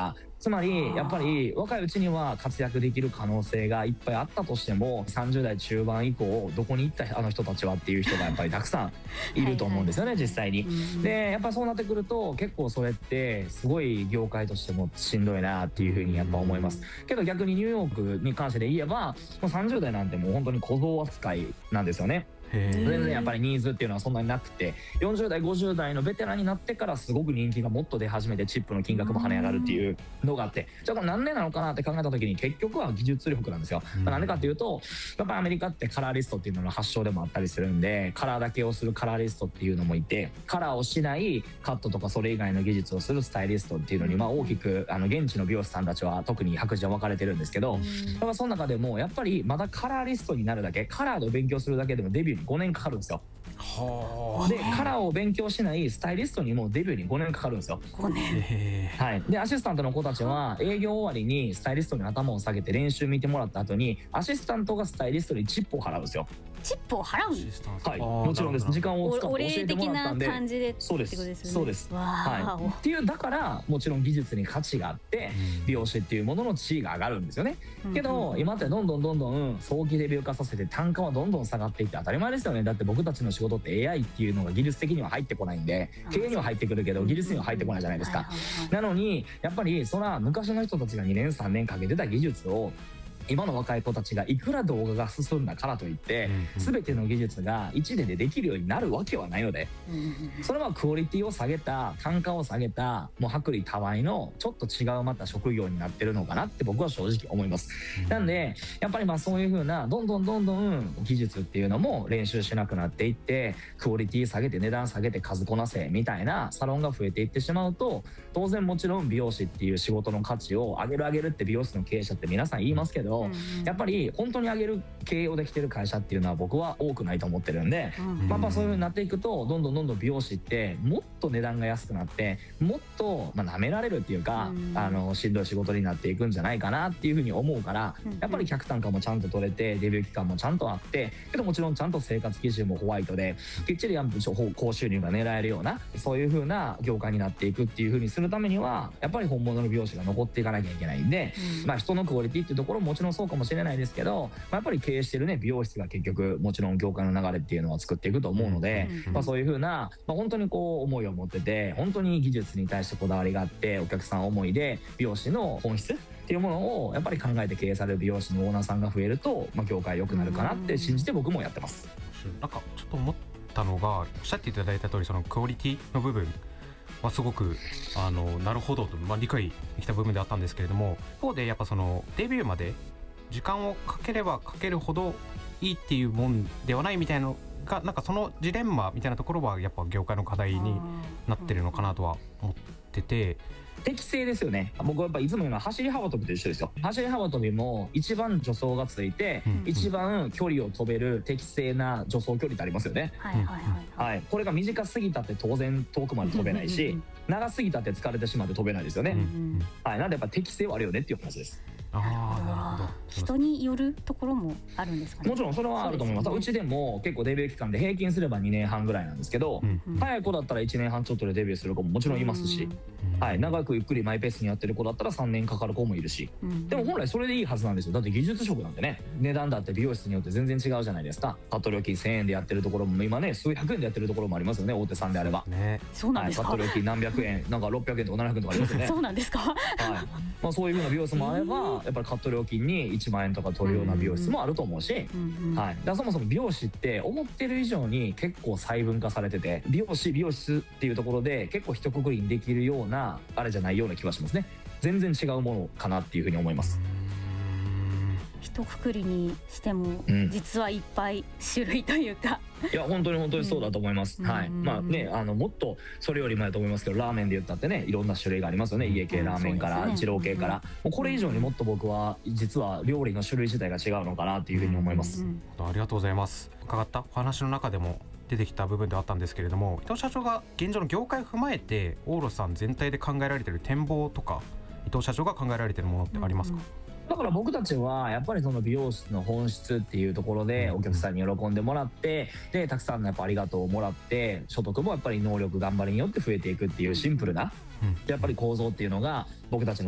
か、つまりやっぱり若いうちには活躍できる可能性がいっぱいあったとしても、30代中盤以降どこに行ったあの人たちはっていう人がやっぱりたくさんいると思うんですよね、実際に。でやっぱそうなってくると結構それってすごい業界としてもしんどいなっていうふうにやっぱ思いますけど、逆にニューヨークに関してで言えばもう30代なんてもう本当に小僧扱いなんですよね。全然やっぱりニーズっていうのはそんなになくて、40代50代のベテランになってからすごく人気がもっと出始めて、チップの金額も跳ね上がるっていうのがあって、じゃあこれ何年なのかなって考えた時に結局は技術力なんですよ。なんでかっていうとやっぱりアメリカってカラーリストっていうのの発祥でもあったりするんで、カラーだけをするカラーリストっていうのもいて、カラーをしないカットとかそれ以外の技術をするスタイリストっていうのに大きく現地の美容師さんたちは特に白人は分かれてるんですけど、だからその中でもやっぱりまだカラーリストになるだけ、カラーを勉強するだけでもデビューに5年かかるんですよ。でカラーを勉強しないスタイリストにもデビューに5年かかるんですよ。 5年。 はい。でアシスタントの子たちは営業終わりにスタイリストに頭を下げて練習見てもらった後に、アシスタントがスタイリストにチップを払うんですよ。 チップを払う？ はい、もちろんです。時間を使って教えてもらったんで。 お礼的な感じでってことですよね。 そうです。はい。っていうだからもちろん技術に価値があって、美容師っていうものの地位が上がるんですよね。けど今ってどんどん早期デビュー化させて単価はどんどん下がっていって当たり前ですよね。だって僕たちの仕事って AI っていうのが技術的には入ってこないんで、経営には入ってくるけど技術には入ってこないじゃないですか。なのにやっぱりそら昔の人たちが2年3年かけてた技術を今の若い子たちがいくら動画が進んだからといって全ての技術が1年でできるようになるわけはないので、それはクオリティを下げた、単価を下げた、もう薄利多売のちょっと違うまた職業になってるのかなって僕は正直思います。なんでやっぱりそういう風などんどん技術っていうのも練習しなくなっていって、クオリティ下げて値段下げて数こなせみたいなサロンが増えていってしまうと、当然もちろん美容師っていう仕事の価値を上げるって美容室の経営者って皆さん言いますけど、やっぱり本当に上げる経営をできてる会社っていうのは僕は多くないと思ってるんで、やっぱそういう風になっていくとどんどん美容師ってもっと値段が安くなって、もっと舐められるっていうか、しんどい仕事になっていくんじゃないかなっていう風に思うから、やっぱり客単価もちゃんと取れてデビュー期間もちゃんとあって、けどもちろんちゃんと生活基準もホワイトできっちり高収入が狙えるような、そういう風な業界になっていくっていう風にするためにはやっぱり本物の美容師が残っていかなきゃいけないんで、人のクオリティっていうところももちろんそうかもしれないですけど、やっぱり経営してるね美容室が結局もちろん業界の流れっていうのは作っていくと思うので、そういう風な、本当に思いを持ってて、本当に技術に対してこだわりがあってお客さん思いで美容師の本質っていうものをやっぱり考えて経営される美容師のオーナーさんが増えると、業界良くなるかなって信じて僕もやってます。 なんかちょっと思ったのが、おっしゃっていただいた通りそのクオリティの部分はすごくなるほどと、理解できた部分であったんですけれども、一方でやっぱそのデビューまで時間をかければかけるほどいいっていうもんではないみたいなのが、なんかそのジレンマみたいなところはやっぱ業界の課題になってるのかなとは思ってて、 適正ですよね。僕はやっぱいつも言うのは走り幅跳びと一緒ですよ。走り幅跳びも一番助走がついて、一番距離を飛べる適正な助走距離ってありますよね。これが短すぎたって当然遠くまで飛べないし、長すぎたって疲れてしまって飛べないですよね。なんでやっぱ適正はあるよねっていう話です。 なるほど。人によるところもあるんですかね。 もちろんそれはあると思います。うちでも結構デビュー期間で平均すれば2年半ぐらいなんですけど、早い子だったら1年半ちょっとでデビューする子ももちろんいますし、長くゆっくりマイペースにやってる子だったら3年かかる子もいるし、でも本来それでいいはずなんですよ。だって技術職なんてね、値段だって美容室によって全然違うじゃないですか。カット料金1000円でやってるところも今ね数百円でやってるところもありますよね、大手さんであれば。 そうなんですか。 カット料金何百円、なんか600円とか700円とかありますよね。 そうなんですか。 そういう風な美容室もあれば、やっぱりカット料金に1万円とか取るような美容室もあると思うし、だからそもそも美容師って思ってる以上に結構細分化されてて、美容室っていうところで結構一括りにできるようなあれじゃないような気がしますね。全然違うものかなっていう風に思います。 一括りにしても実はいっぱい種類というか、 いや本当にそうだと思います。もっとそれより前だと思いますけど、ラーメンで言ったってねいろんな種類がありますよね。家系ラーメンから二郎系から、もうこれ以上にもっと僕は実は料理の種類自体が違うのかなっていうふうに思います。 ありがとうございます。伺ったお話の中でも出てきた部分ではあったんですけれども、伊藤社長が現状の業界を踏まえてオーロさん全体で考えられている展望とか、伊藤社長が考えられているものってありますか？ だから僕たちはやっぱりその美容室の本質っていうところでお客さんに喜んでもらって、でたくさんのやっぱありがとうをもらって、所得もやっぱり能力頑張りによって増えていくっていうシンプルなやっぱり構造っていうのが僕たちの